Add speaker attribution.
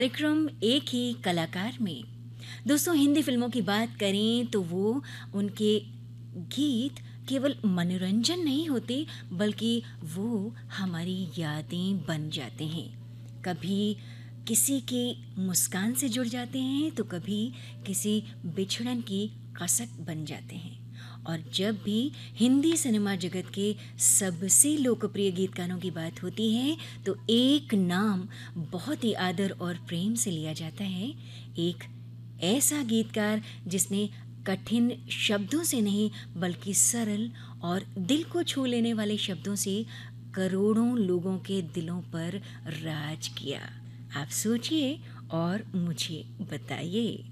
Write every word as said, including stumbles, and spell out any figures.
Speaker 1: कार्यक्रम एक ही कलाकार में। दोस्तों, हिंदी फिल्मों की बात करें तो वो उनके गीत केवल मनोरंजन नहीं होते, बल्कि वो हमारी यादें बन जाते हैं। कभी किसी की मुस्कान से जुड़ जाते हैं तो कभी किसी बिछड़न की कसक बन जाते हैं। और जब भी हिंदी सिनेमा जगत के सबसे लोकप्रिय गीतकारों की बात होती है तो एक नाम बहुत ही आदर और प्रेम से लिया जाता है। एक ऐसा गीतकार जिसने कठिन शब्दों से नहीं बल्कि सरल और दिल को छू लेने वाले शब्दों से करोड़ों लोगों के दिलों पर राज किया। आप सोचिए और मुझे बताइए।